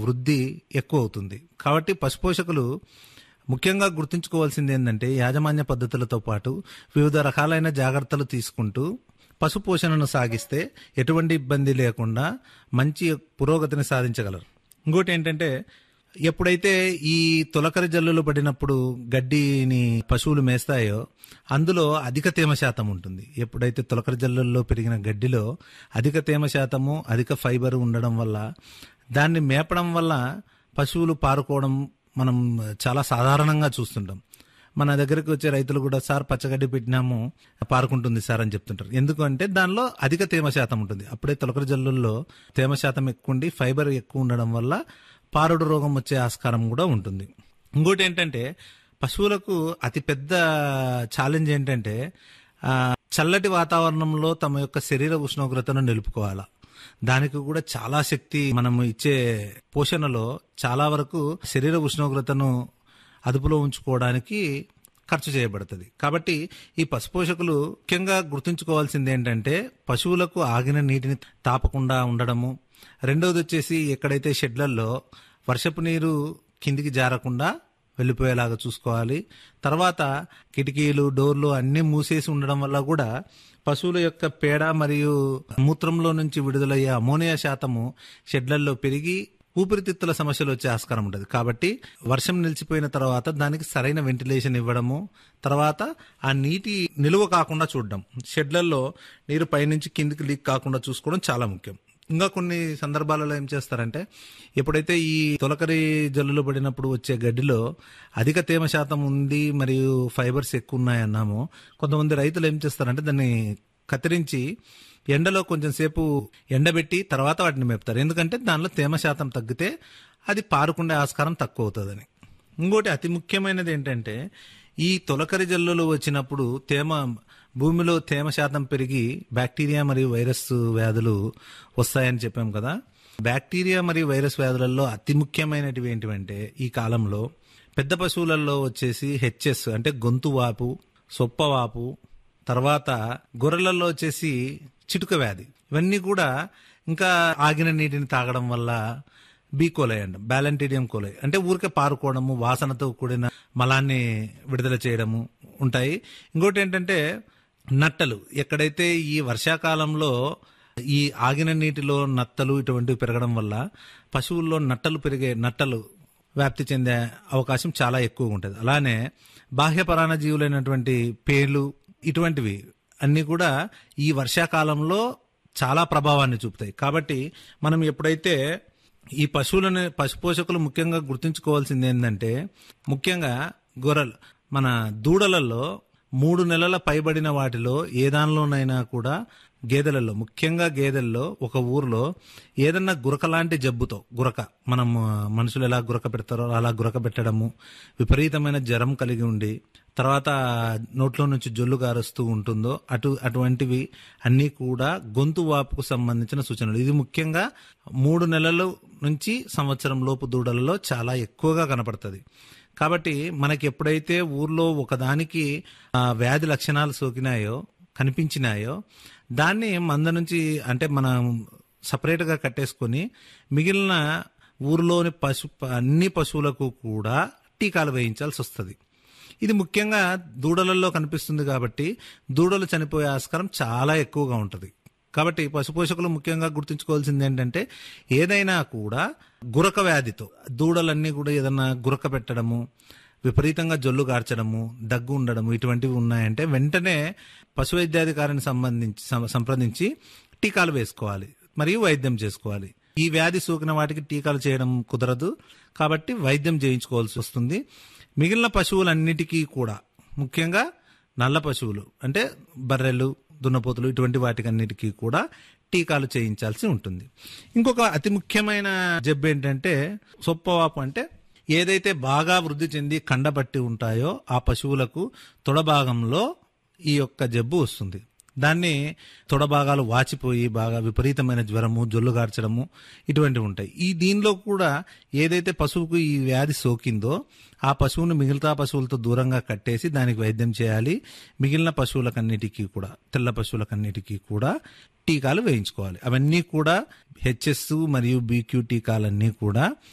వృద్ధి ఎక్కువ అవుతుంది. కాబట్టి పశుపోషకులు ముఖ్యంగా గుర్తుంచుకోవాల్సింది ఏంటంటే యాజమాన్య పద్ధతులతో పాటు వివిధ రకాలైన జాగ్రత్తలు తీసుకుంటూ పశు పోషణను సాగిస్తే ఎటువంటి ఇబ్బంది లేకుండా మంచి పురోగతిని సాధించగలరు. ఇంకోటి ఏంటంటే ఎప్పుడైతే ఈ తొలకరి జల్లులు పడినప్పుడు గడ్డిని పశువులు మేస్తాయో అందులో అధిక తేమ శాతం ఉంటుంది. ఎప్పుడైతే తొలకరి జల్లుల్లో పెరిగిన గడ్డిలో అధిక తేమ శాతము అధిక ఫైబర్ ఉండడం వల్ల దాన్ని మేపడం వల్ల పశువులు పారుకోవడం మనం చాలా సాధారణంగా చూస్తుంటాం. మన దగ్గరికి వచ్చే రైతులు కూడా సార్ పచ్చగడ్డి పెట్టినాము పారుకుంటుంది సార్ అని చెప్తుంటారు. ఎందుకంటే దానిలో అధిక తేమ శాతం ఉంటుంది. అప్పుడే తొలకరి జల్లుల్లో తేమ శాతం ఎక్కువ ఉండి ఫైబర్ ఎక్కువ ఉండడం వల్ల పారుడు రోగం వచ్చే ఆస్కారం కూడా ఉంటుంది. ఇంకోటి ఏంటంటే పశువులకు అతిపెద్ద ఛాలెంజ్ ఏంటంటే చల్లటి వాతావరణంలో తమ యొక్క శరీర ఉష్ణోగ్రతను నిలుపుకోవాలా. దానికి కూడా చాలా శక్తి మనం ఇచ్చే పోషణలో చాలా వరకు శరీర ఉష్ణోగ్రతను అదుపులో ఉంచుకోవడానికి ఖర్చు చేయబడుతుంది. కాబట్టి ఈ పశుపోషకులు ముఖ్యంగా గుర్తుంచుకోవాల్సింది ఏంటంటే పశువులకు ఆగిన నీటిని తాపకుండా ఉండడము. రెండవది వచ్చేసి ఎక్కడైతే షెడ్లలో వర్షపు నీరు కిందికి జారకుండా వెళ్ళిపోయేలాగా చూసుకోవాలి. తర్వాత కిటికీలు డోర్లు అన్నీ మూసేసి ఉండడం వల్ల కూడా పశువుల యొక్క పేడ మరియు మూత్రంలో నుంచి విడుదలయ్యే అమోనియా శాతము షెడ్లలో పెరిగి ఊపిరితిత్తుల సమస్యలు వచ్చే ఆస్కారం ఉంటుంది. కాబట్టి వర్షం నిలిచిపోయిన తర్వాత దానికి సరైన వెంటిలేషన్ ఇవ్వడము, తర్వాత ఆ నీటి నిలువ కాకుండా చూడడం, షెడ్లలో నీరు పైనుంచి కిందికి లీక్ కాకుండా చూసుకోవడం చాలా ముఖ్యం. ఇంకా కొన్ని సందర్భాలలో ఏం చేస్తారంటే ఎప్పుడైతే ఈ తొలకరి జల్లులు పడినప్పుడు వచ్చే గడ్డిలో అధిక తేమ శాతం ఉంది మరియు ఫైబర్స్ ఎక్కువ ఉన్నాయన్నామో కొంతమంది రైతులు ఏం చేస్తారంటే దాన్ని కత్తిరించి ఎండలో కొంచెం సేపు ఎండబెట్టి తర్వాత వాటిని మేపుతారు. ఎందుకంటే దానిలో తేమ శాతం తగ్గితే అది పారుకుండే ఆస్కారం తక్కువ అవుతుందని. ఇంకోటి అతి ముఖ్యమైనది ఏంటంటే ఈ తొలకరి జల్లులు వచ్చినప్పుడు భూమిలో తేమ శాతం పెరిగి బ్యాక్టీరియా మరియు వైరస్ వ్యాధులు వస్తాయని చెప్పాం కదా. బ్యాక్టీరియా మరియు వైరస్ వ్యాధులలో అతి ముఖ్యమైనటివి ఏంటివంటే ఈ కాలంలో పెద్ద పశువులలో వచ్చేసి హెచ్ఎస్ అంటే గొంతు వాపు, సొప్పవాపు, తర్వాత గొర్రెలలో వచ్చేసి చిటుక వ్యాధి. ఇవన్నీ కూడా ఇంకా ఆగిన నీటిని తాగడం వల్ల బీకోలై అంట బ్యాలంటీడియం కోలై అంటే ఊరికే పారుకోవడము, వాసనతో కూడిన మలాన్ని విడుదల చేయడము ఉంటాయి. ఇంకోటి ఏంటంటే నట్టలు. ఎక్కడైతే ఈ వర్షాకాలంలో ఈ ఆగిన నీటిలో నత్తలు ఇటువంటివి పెరగడం వల్ల పశువుల్లో నట్టలు వ్యాప్తి చెందే అవకాశం చాలా ఎక్కువగా ఉంటుంది. అలానే బాహ్య పరాన్నజీవులైనటువంటి పేలు ఇటువంటివి అన్నీ కూడా ఈ వర్షాకాలంలో చాలా ప్రభావాన్ని చూపుతాయి. కాబట్టి మనం ఎప్పుడైతే ఈ పశుపోషకులు ముఖ్యంగా గుర్తుంచుకోవాల్సింది ఏంటంటే ముఖ్యంగా గొర్రెలు మన దూడలలో 3 నెలల పైబడిన వాటిలో ఏ దానిలోనైనా కూడా ముఖ్యంగా గేదెల్లో ఒక ఊర్లో ఏదన్నా గురక లాంటి జబ్బుతో మనం మనుషులు ఎలా గురక పెడతారో అలా గురక పెట్టడము, విపరీతమైన జ్వరం కలిగి ఉండి తర్వాత నోట్లో నుంచి జొల్లు గారుస్తూ ఉంటుందో అటువంటివి అన్నీ కూడా గొంతు వాపుకు సంబంధించిన సూచనలు. ఇది ముఖ్యంగా 3 నెలల నుంచి సంవత్సరం లోపు దూడలలో చాలా ఎక్కువగా కనపడుతుంది. కాబట్టి మనకి ఎప్పుడైతే ఊర్లో ఒకదానికి వ్యాధి లక్షణాలు కనిపించినాయో దాన్ని మంద నుంచి అంటే మనం సపరేట్గా కట్టేసుకొని మిగిలిన ఊర్లోని అన్ని పశువులకు కూడా టీకాలు వేయించాల్సి వస్తుంది. ఇది ముఖ్యంగా దూడలలో కనిపిస్తుంది కాబట్టి దూడలు చనిపోయే ఆస్కారం చాలా ఎక్కువగా ఉంటుంది. కాబట్టి పశుపోషకులు ముఖ్యంగా గుర్తుంచుకోవాల్సింది ఏంటంటే ఏదైనా కూడా గురక వ్యాధితో దూడలన్నీ కూడా ఏదన్నా గురక పెట్టడము, విపరీతంగా జొల్లు గార్చడము, దగ్గు ఉండడము ఇటువంటివి ఉన్నాయంటే వెంటనే పశు వైద్యాధికారిని సంప్రదించి టీకాలు వేసుకోవాలి మరియు వైద్యం చేసుకోవాలి. ఈ వ్యాధి సోకిన వాటికి టీకాలు చేయడం కుదరదు కాబట్టి వైద్యం చేయించుకోవాల్సి వస్తుంది. మిగిలిన పశువులన్నిటికీ కూడా ముఖ్యంగా నల్ల పశువులు అంటే బర్రెలు, దున్నపోతులు ఇటువంటి వాటికన్నిటికీ కూడా టీకాలు చేయించాల్సి ఉంటుంది. ఇంకొక అతి ముఖ్యమైన జబ్బు ఏంటంటే సొప్పవాపు. అంటే ఏదైతే బాగా వృద్ధి చెంది కండబట్టి ఉంటాయో ఆ పశువులకు తొడభాగంలో ఈ యొక్క జబ్బు వస్తుంది. దాన్ని తొడభాగాలు వాచిపోయి బాగా విపరీతమైన జ్వరము, జొల్లు గార్చడము ఇటువంటివి ఉంటాయి. దీనిలో కూడా ఏదైతే పశువుకు ఈ వ్యాధి సోకిందో ఆ పశువును మిగతా పశువులతో దూరంగా కట్టేసి దానికి వైద్యం చేయాలి. మిగిలిన పశువులకన్నిటికీ కూడా తెల్ల పశువులకన్నిటికీ కూడా టీకాలు వేయించుకోవాలి. అవన్నీ కూడా హెచ్ఎస్ మరియు బీక్యూ టీకాలన్నీ కూడా